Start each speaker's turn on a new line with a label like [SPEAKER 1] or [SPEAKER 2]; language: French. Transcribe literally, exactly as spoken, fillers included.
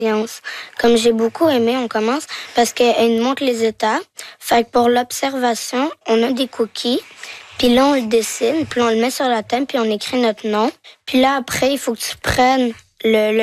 [SPEAKER 1] Comme j'ai beaucoup aimé, on commence parce qu'elle nous montre les étapes. Fait que pour l'observation, on a des cookies. Puis là, on le dessine, puis on le met sur la table, puis on écrit notre nom. Puis là, après, il faut que tu prennes le, le